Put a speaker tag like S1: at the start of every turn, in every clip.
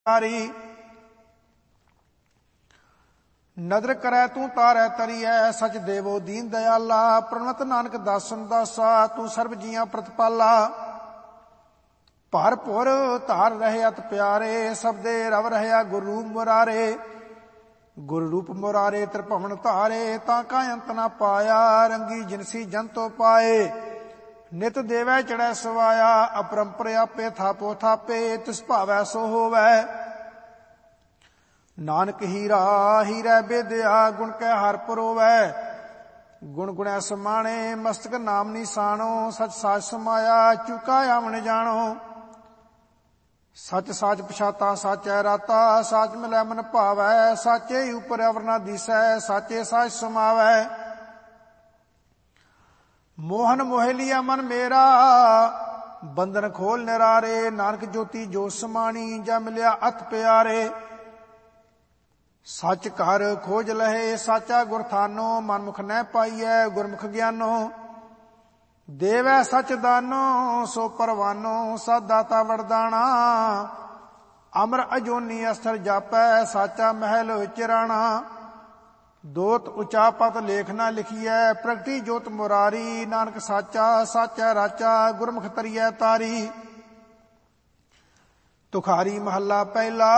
S1: नदर करै तू तारै तरियै सच देवो दीन दयाला। प्रणवत नानक दासन दासा तू सर्व जियां प्रतिपाला। भरपुर धार रहे अत प्यारे सबदे रव रहया गुरु रूप मुरारे। गुरु रूप मुरारे त्रिभुवन धारे ताका अंत न पाया। रंगी जिनसी जंतो पाए नित देवै चढ़ै सवाया। अपरंपर आपे थापो थापे तिस भावै सो होवै। नानक हीरा हीरै बेदया गुण कै हर परोवै। गुण गुणै समाणे मस्तक नाम निशानो। सच साच समाया चुका आवन जानो। सच साच पछाता साचै राता साच मिलै मन भावै। साचे उपर अवर न दिसै साचे साच समावै। मोहन मोह लिया मन मेरा बंधन खोल निरारे। नानक ज्योति जो समाणी जा मिलिया अथ प्यारे। सच घर खोज लहे साचा गुर थानो। मनमुख न पाइयै गुरमुख ज्ञानो। देवै सच दानो सो परवानो। सत दाता वरदाना अमर अजोनी अस्तर जापै। साचा महल चिराना दोत उचा पत लेख न लिखियै। प्रगति जोत मुरारी नानक साचा साचा राचा गुरमुख तरियै तारी। तुखारी महला पहला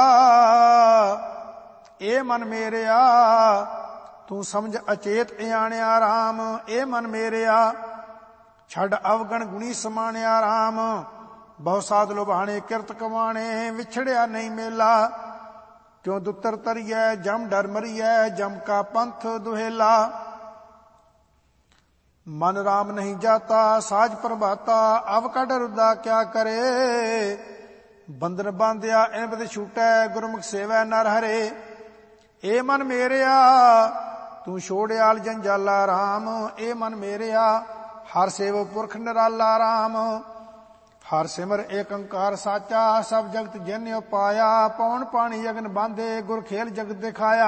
S1: ए मन मेरेया तू समझ अचेत इयाणिया राम। ए मन मेरेया छड़ अवगण गुणी समाणिया राम। बहु साध लुभाणे किरत कमाणे विछड़िया नहीं मेला। क्यों दुतर तरियै जम डर मरियै जम का पंथ दुहेला। मन राम नहीं जाता साज प्रभाता अब कड रुदा क्या करे। बंधन बांधिया इन बद छूटै गुरमुख सेवै नर हरे। ए मन मेरेया तू छोड़ियाल जंजाला राम। ए मन मेरेया हर सेव पुरख निराला राम। हर सिमर एक अंकार साचा सब जगत जिन्य पाया। पवन पानी अगन बांधे गुर खेल जगत दिखाया।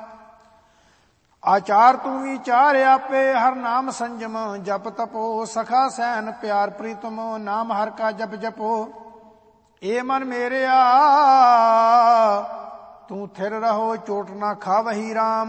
S1: आचार तू विचार आपे हर नाम संजम जप तपो। सखा सैन प्यार प्रीतम नाम हर का जप जपो। ए मन मेरेया तू थिर रहो चोट ना खावही राम।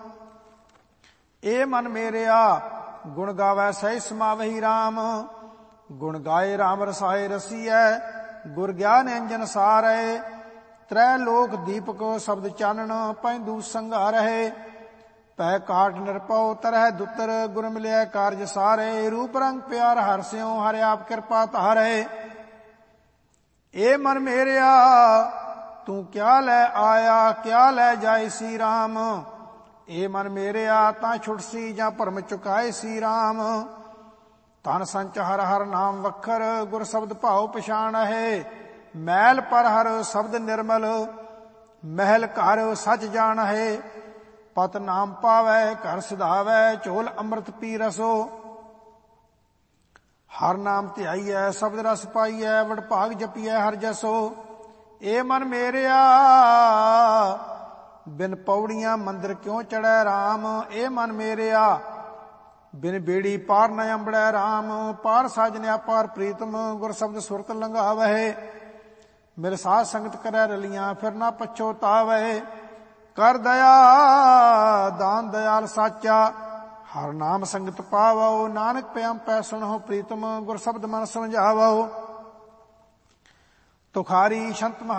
S1: ए मन मेरेया गुण गावै सही समावही राम। गुण गाए राम रसाए रसीऐ गुर ज्ञान अंजन सारै। त्रै लोक दीपक शब्द चानन पैंदू संघारहे। पै काट निरपौ तरह दुतर गुर मिलिया कारज सारे। रूप रंग प्यार हर स्यों हर आप कृपा धारे। ए मन मेरेया तू क्या लै आया क्या लै जाए सी राम। ए मन मेरेया तां छुटसी जां भरम चुकाए सी राम। धन संच हर हर नाम वखर गुर शब्द भाव पछाण है। मैल पर हर शब्द निर्मल महल घर सच जान है। पत नाम पावै घर सिधावै झोल अमृत पी रसो। हर नाम ध्याईयै शब्द रस पाईयै वड भाग जपियै हर जसो। ए मन मेरेया बिन पौड़ियां मंदिर क्यों चढ़ै राम। ए मन मेरेया बिन बेड़ी पार न अंबड़ै राम। पार साजनिया पार प्रीतम गुर शब्द सुरत लंघावै। मेरे साथ संगत करै रलियां फिर ना पछोतावै। कर दया दान दयाल साचा हर नाम संगत पावो। नानक प्याम पै सुनहो प्रीतम गुर शब्द मन समझावो। तुखारी संत